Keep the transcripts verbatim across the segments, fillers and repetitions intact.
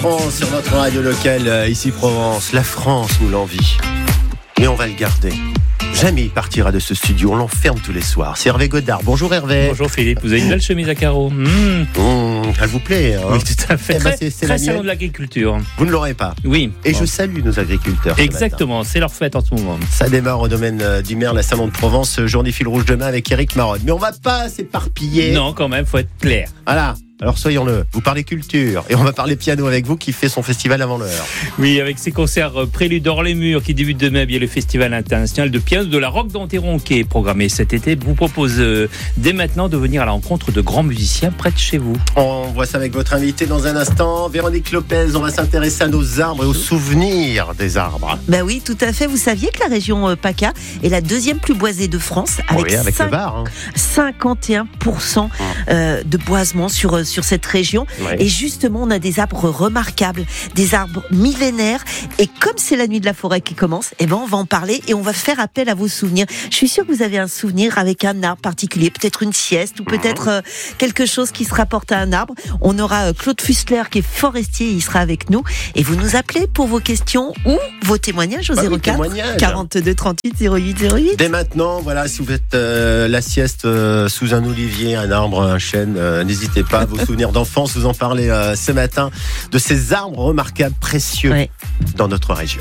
France sur notre radio locale, euh, ici Provence. La France nous l'envie. Mais on va le garder. Jamais il partira de ce studio, on l'enferme tous les soirs. C'est Hervé Godard. Bonjour Hervé. Bonjour Philippe, vous avez une belle chemise à carreaux. Mmh. Mmh, elle vous plaît hein? Oui, tout à fait. Eh ben, Très, c'est, c'est très la salon mienne. de l'agriculture. Vous ne l'aurez pas. Oui. Et bon. je salue nos agriculteurs. Exactement, c'est leur fête en ce moment. Ça démarre au domaine euh, du maire, la Salon de Provence, journée fil rouge demain avec Éric Marotte. Mais on va pas s'éparpiller. Non, quand même, faut être clair. Voilà. Alors soyons-le, vous parlez culture et on va parler piano avec vous qui fait son festival avant l'heure. Oui, avec ses concerts euh, Prélude hors les murs qui débutent demain, bien le festival international de piano de la Roque d'Enterron qui est programmé cet été vous propose euh, dès maintenant de venir à la rencontre de grands musiciens près de chez vous. On voit ça avec votre invité dans un instant, Véronique Lopez. On va s'intéresser à nos arbres et aux souvenirs des arbres. Ben oui, tout à fait. Vous saviez que la région euh, PACA est la deuxième plus boisée de France avec, Oui, avec cinq- le Var. Hein. cinquante et un pour cent euh, de boisement sur, euh, sur cette région. Ouais. Et justement, on a des arbres remarquables, des arbres millénaires. Et comme c'est la nuit de la forêt qui commence, eh ben on va en parler et on va faire appel à vos souvenirs. Je suis sûre que vous avez un souvenir avec un arbre particulier, peut-être une sieste ou peut-être euh, quelque chose qui se rapporte à un arbre. On aura euh, Claude Fussler qui est forestier, il sera avec nous. Et vous nous appelez pour vos questions ou vos témoignages au Bah oui, zéro quatre témoignages. quarante-deux trente-huit zéro huit zéro huit. Dès maintenant, voilà, si vous faites euh, la sieste euh, sous un olivier, un arbre, un chêne, euh, n'hésitez pas. Vos souvenirs d'enfance, vous en parlez euh, ce matin de ces arbres remarquables, précieux Ouais. dans notre région.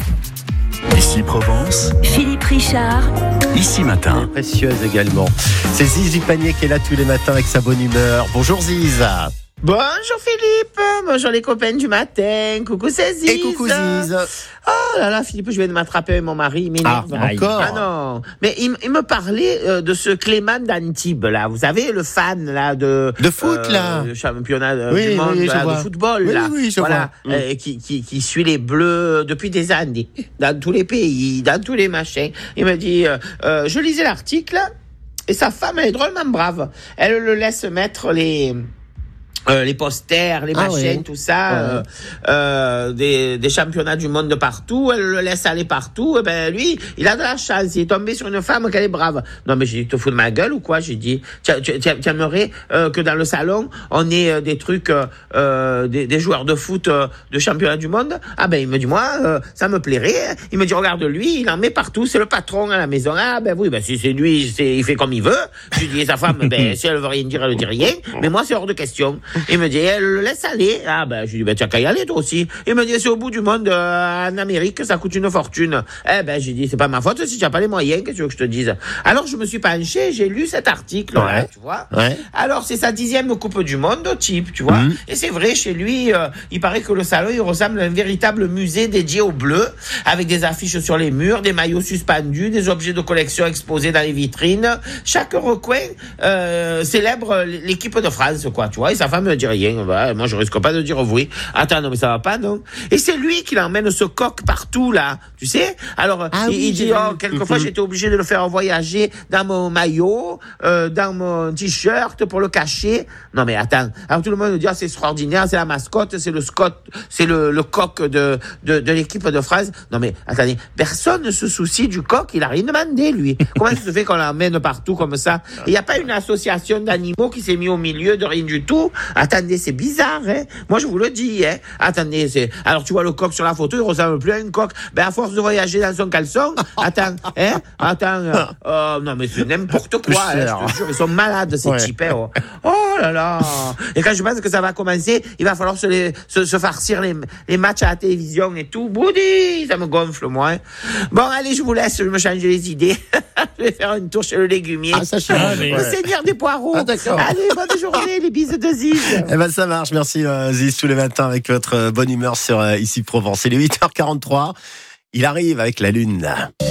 Ici Provence, Philippe Richard, ici matin. Précieuse également. C'est Zizi Panier qui est là tous les matins avec sa bonne humeur. Bonjour Ziz. Bonjour Philippe, bonjour les copains du matin, coucou c'est Ziz. Et coucou Ziz. Oh là là Philippe, je viens de m'attraper avec mon mari, il m'énerve. Ah, encore Ah non, mais il, il me parlait euh, de ce Clément d'Antibes là, vous savez le fan là de De foot, là. le championnat euh, Oui, du monde oui, je là, vois. de football Oui, là, oui, oui, je voilà, vois. euh, qui, qui qui suit les Bleus depuis des années, dans tous les pays, dans tous les machins. Il me dit, euh, euh, je lisais l'article et sa femme elle est drôlement brave, elle le laisse mettre les Euh, les posters, les Ah machines, ouais. tout ça, Ouais. euh, euh, des, des championnats du monde de partout, elle le laisse aller partout, et ben lui, il a de la chance, il est tombé sur une femme qu'elle est brave. Non mais j'ai dit, te fous de ma gueule ou quoi? J'ai dit, tu tu- tu- tu aimerais euh, que dans le salon, on ait euh, des trucs, euh, euh, des, des joueurs de foot euh, de championnat du monde? Ah ben il me dit, moi, euh, ça me plairait. Il me dit, regarde lui, il en met partout, c'est le patron à la maison. Ah ben oui, ben si c'est lui, c'est, il fait comme il veut. Je lui dis, et sa femme, ben si elle veut rien dire, elle ne dit rien, mais moi c'est hors de question. Il me dit, elle le laisse aller. Ah ben, je lui dis, ben tu as qu'à y aller toi aussi. Il me dit, c'est au bout du monde, euh, en Amérique, ça coûte une fortune. Eh ben, j'ai dit, c'est pas ma faute si tu n'as pas les moyens, qu'est-ce que tu veux que je te dise? Alors, je me suis penché, j'ai lu cet article, Ouais. là, tu vois. Ouais. Alors, c'est sa dixième Coupe du Monde au type, tu vois. Mhm. Et c'est vrai, chez lui, euh, il paraît que le salon, il ressemble à un véritable musée dédié aux Bleus, avec des affiches sur les murs, des maillots suspendus, des objets de collection exposés dans les vitrines. Chaque recoin euh, célèbre l'équipe de France, quoi, tu vois. Et sa femme me dit rien. Bah, moi, je risque pas de dire oui. Attends, non, mais ça va pas, non? Et c'est lui qui l'emmène ce coq partout, là. Tu sais? Alors, Ah il, oui, il j'ai dit, vu. oh, quelquefois, Mhm. j'étais obligé de le faire voyager dans mon maillot, euh, dans mon t-shirt pour le cacher. Non, mais attends. Alors, tout le monde me dit, ah, c'est extraordinaire, c'est la mascotte, c'est le Scott, c'est le, le coq de, de, de l'équipe de France. Non, mais attendez. Personne ne se soucie du coq. Il a rien demandé, lui. Comment ça se fait qu'on l'emmène partout comme ça? Il n'y a pas une association d'animaux qui s'est mis au milieu de rien du tout. Attendez, c'est bizarre, hein. Moi, je vous le dis, hein. Attendez, c'est, alors tu vois le coq sur la photo, il ressemble plus à un coq. Ben, à force de voyager dans son caleçon, attends, hein, attends, euh, euh, non, mais c'est n'importe quoi, hein, je te jure, ils sont malades, ces Ouais. types, hein, oh. Oh là là. Et quand je pense que ça va commencer, il va falloir se, les, se, se farcir les, les matchs à la télévision et tout. Boudi, ça me gonfle, moi, hein. Bon, allez, je vous laisse, je me change les idées. Je vais faire une tour chez le légumier. Ah, ça, je sais. Ah, mais- Le Seigneur des poireaux. Ah, d'accord. Allez, bonne journée, les bises de Ziz. Eh ben ça marche, merci euh, Ziz tous les matins avec votre euh, bonne humeur sur euh, Ici Provence. C'est les huit heures quarante-trois. Il arrive avec la lune.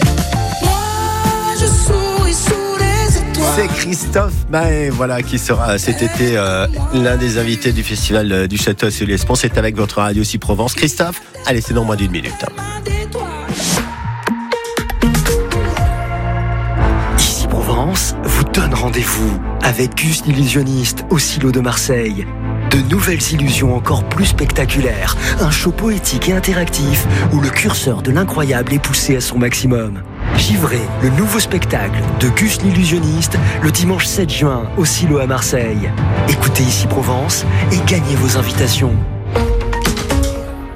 C'est Christophe Mahé, voilà, qui sera cet été euh, l'un des invités du festival euh, du Château sur l'Espont. C'est avec votre radio Ici Provence. Christophe, allez, c'est dans moins d'une minute. Ici Provence vous donne rendez-vous avec Gus l'illusionniste au Silo de Marseille. De nouvelles illusions encore plus spectaculaires, un show poétique et interactif où le curseur de l'incroyable est poussé à son maximum. Givré, le nouveau spectacle de Gus l'illusionniste, le dimanche sept juin au Silo à Marseille. Écoutez Ici Provence et gagnez vos invitations.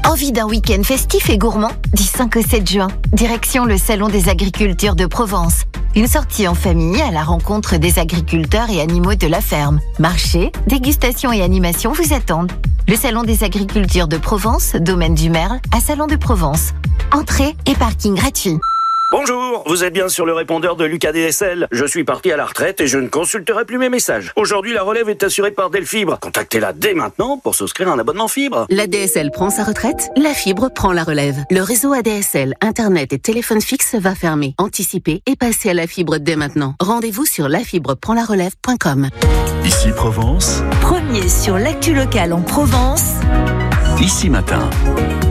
Envie d'un week-end festif et gourmand? Du cinq au sept juin, direction le Salon des agricultures de Provence. Une sortie en famille à la rencontre des agriculteurs et animaux de la ferme. Marché, dégustation et animation vous attendent. Le Salon des agricultures de Provence, domaine du Merle, à Salon de Provence. Entrée et parking gratuit. Bonjour, vous êtes bien sur le répondeur de Lucas D S L. Je suis parti à la retraite et je ne consulterai plus mes messages. Aujourd'hui, la relève est assurée par Delfibre. Contactez-la dès maintenant pour souscrire un abonnement fibre. La D S L prend sa retraite, la fibre prend la relève. Le réseau A D S L, Internet et téléphone fixe va fermer. Anticipez et passez à la fibre dès maintenant. Rendez-vous sur la fibre prend la relève point com. Ici Provence. Premier sur l'actu locale en Provence. Ici Matin.